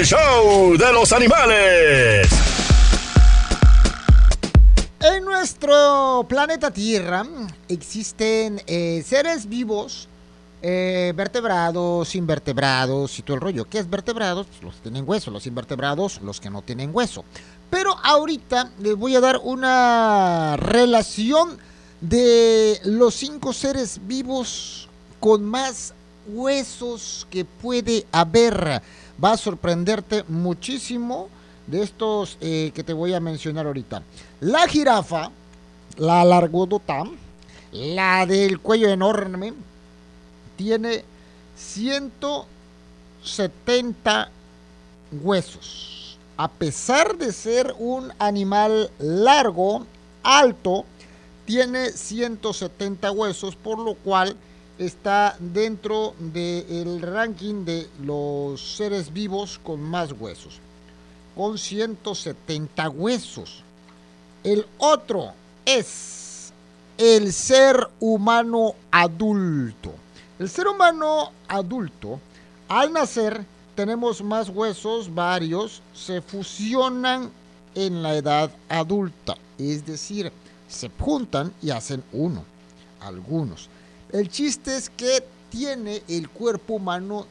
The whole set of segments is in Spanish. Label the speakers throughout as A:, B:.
A: el show de los animales.
B: En nuestro planeta Tierra existen seres vivos, vertebrados, invertebrados y todo el rollo. ¿Qué es vertebrados? Pues los que tienen hueso, los invertebrados, los que no tienen hueso. Pero ahorita les voy a dar una relación de los 5 seres vivos con más huesos que puede haber. Va a sorprenderte muchísimo de estos que te voy a mencionar ahorita. La jirafa, la largodota, la del cuello enorme, tiene 170 huesos. A pesar de ser un animal largo, alto, tiene 170 huesos, por lo cual está dentro del ranking de los seres vivos con más huesos, con 170 huesos. El otro es el ser humano adulto. El ser humano adulto, al nacer, tenemos más huesos, varios, se fusionan en la edad adulta, es decir, se juntan y hacen uno, algunos. El chiste es que tiene el cuerpo humano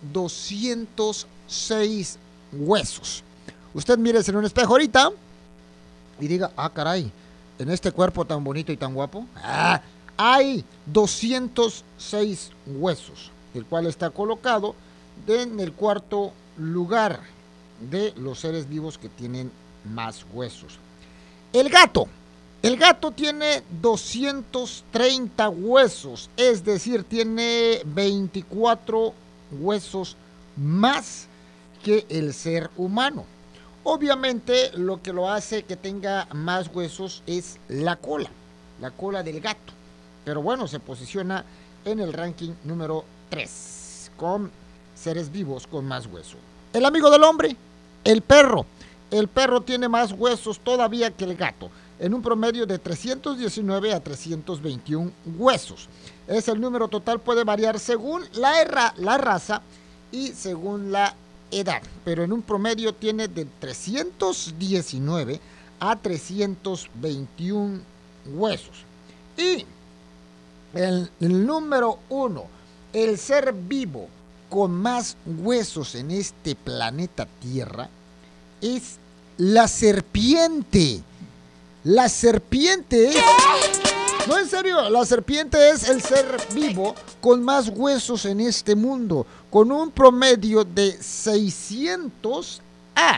B: 206 huesos. Usted mírese en un espejo ahorita y diga, caray, en este cuerpo tan bonito y tan guapo, hay 206 huesos, el cual está colocado en el cuarto lugar de los seres vivos que tienen más huesos. El gato tiene 230 huesos, es decir, tiene 24 huesos más que el ser humano. Obviamente lo que lo hace que tenga más huesos es la cola del gato. Pero bueno, se posiciona en el ranking número 3 con seres vivos con más huesos. El amigo del hombre, el perro. El perro tiene más huesos todavía que el gato, en un promedio de 319 a 321 huesos. El número total puede variar según la raza y según la edad, pero en un promedio tiene de 319 a 321 huesos. Y el número 1, el ser vivo con más huesos en este planeta Tierra, es la serpiente. La serpiente es... No, en serio, la serpiente es el ser vivo con más huesos en este mundo, con un promedio de 600 a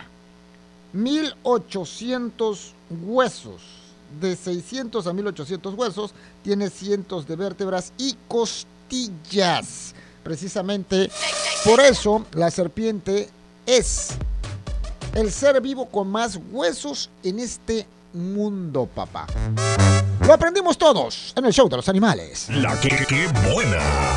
B: 1800 huesos. De 600 a 1800 huesos, tiene cientos de vértebras y costillas. Precisamente por eso la serpiente es el ser vivo con más huesos en este mundo, papá. Lo aprendimos todos en el show de los animales.
A: La que buena.